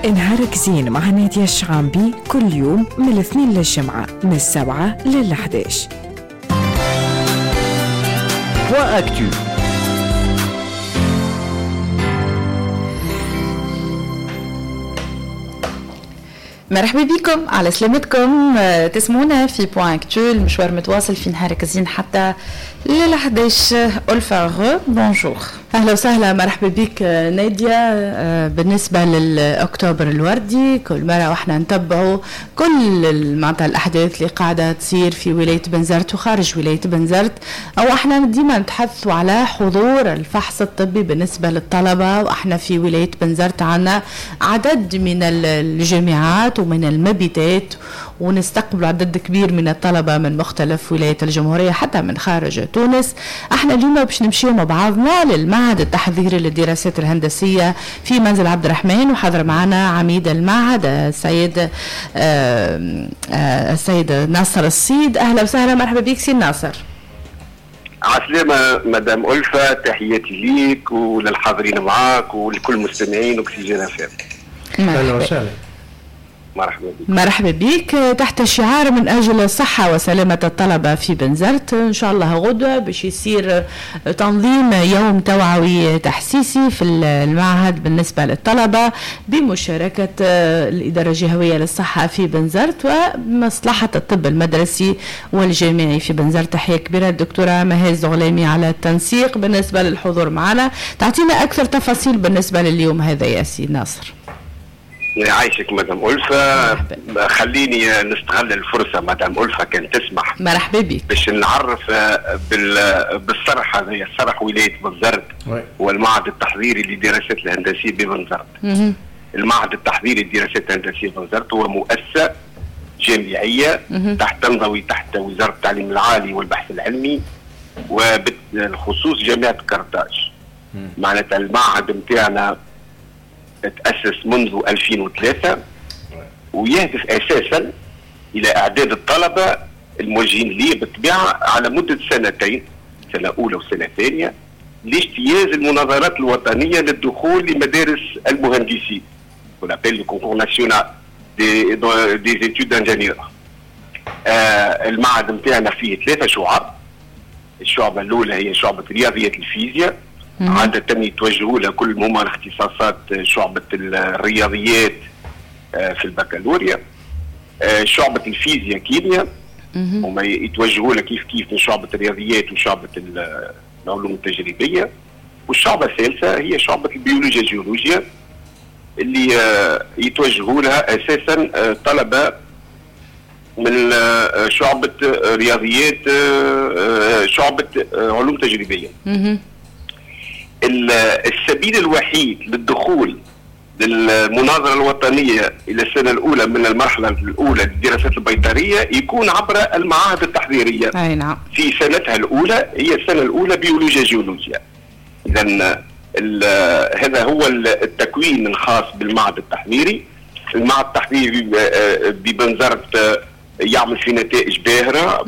نهارك زين مع نادية الشعامبي كل يوم من الاثنين للجمعة من 7 لل 11. وأكتو مرحبا بكم على سلامتكم. تسمونا في بوان اكتو، المشوار متواصل في نهارك زين حتى لل 11. ألفا غو بونجور، اهلا وسهلا، مرحبا بك نادية. بالنسبه للاكتوبر الوردي كل مره واحنا نتبعوا كل معناتها الاحداث اللي قاعده تصير في ولايه بنزرت وخارج ولايه بنزرت، او احنا ديما نتحدثوا على حضور الفحص الطبي بالنسبه للطلبه. واحنا في ولايه بنزرت عندنا عدد من الجامعات ومن المبيتات، ونستقبل عدد كبير من الطلبه من مختلف ولايات الجمهوريه حتى من خارج تونس. احنا اليوم باش نمشيو مع بعضنا للمعهد التحضيري للدراسات الهندسيه في منزل عبد الرحمن، وحاضر معنا عميد المعهد السيد ناصر الصيد. اهلا وسهلا، مرحبا بك سي ناصر. عسلامة مدام ألفا، تحياتي ليك وللحاضرين معاك ولكل مستمعين أكسجين FM. اهلا وسهلا، مرحبا بك. تحت شعار من أجل الصحة وسلامة الطلبة في بنزرت، إن شاء الله غدوة باش يصير تنظيم يوم توعوي تحسيسي في المعهد بالنسبة للطلبة بمشاركة الإدارة الجهوية للصحة في بنزرت ومصلحة الطب المدرسي والجامعي في بنزرت. تحية كبيرة الدكتورة مهاز غلامي على التنسيق بالنسبة للحضور معنا. تعطينا أكثر تفاصيل بالنسبة لليوم هذا يا سي ناصر. يعيشك مدام ألفا، خليني نستغل الفرصة مدام ألفا كان تسمح. مرحبا بك. باش نعرف بالصرح هذا، صرح ولاية بنزرت والمعهد التحضيري للدراسات الهندسية ببنزرت. المعهد التحضيري للدراسات الهندسية ببنزرت هو مؤسسة جامعية تنضوي تحت وزارة التعليم العالي والبحث العلمي، وبالخصوص جامعة قرطاج. معناتها المعهد متاعنا تأسس منذ 2003 ويهدف أساسا إلى إعداد الطلبة الموجهين ليه بالطبيعة على مدة سنتين، سنة أولى وسنة ثانية، لاجتياز المناظرات الوطنية للدخول لمدارس المهندسين ونابيل لو كونكور ناسيونال دي زيتود دانجينيور. المعهد نتاعنا فيه 3 شعب. الشعبة الأولى هي شعبة رياضيات الفيزياء، عادة يتوجهوا لها كل هما الاختصاصات شعبة الرياضيات في البكالوريا. شعبة الفيزياء كيمياء هما يتوجهوا لها كيف من شعبة الرياضيات وشعبة العلوم التجريبية. والشعبة الثالثة هي شعبة البيولوجيا الجيولوجيا اللي يتوجهوا لها أساسا طلبة من شعبة رياضيات شعبة علوم تجريبية. السبيل الوحيد للدخول للمناظرة الوطنية إلى السنة الأولى من المرحلة الأولى للدراسات البيطرية يكون عبر المعاهد التحضيرية. أي نعم. في سنتها الأولى هي السنة الأولى بيولوجيا جيولوجيا. إذن هذا هو التكوين الخاص بالمعهد التحضيري. المعهد التحضيري ببنزرت يعمل في نتائج باهرة